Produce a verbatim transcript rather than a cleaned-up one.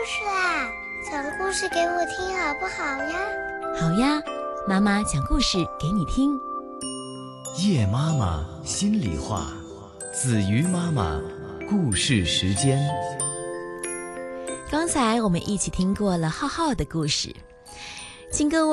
事啦，讲故事给我听好不好呀？ 好呀，妈妈讲故事给你听。 叶妈妈心里话，子瑜妈妈故事时间。 刚才我们一起听过了浩浩的故事，请各位